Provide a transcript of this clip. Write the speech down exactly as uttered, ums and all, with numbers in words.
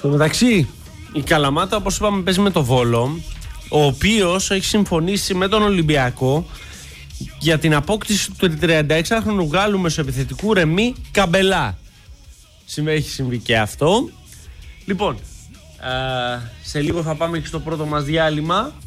Στο μεταξύ, η Καλαμάτα, όπως είπαμε, παίζει με το Βόλο, ο οποίος έχει συμφωνήσει με τον Ολυμπιακό για την απόκτηση του τριανταεξάχρονου Γάλλου μεσοεπιθετικού Ρεμί Καμπελά. Έχει συμβεί και αυτό. Λοιπόν, ε, σε λίγο θα πάμε και στο πρώτο μας διάλειμμα.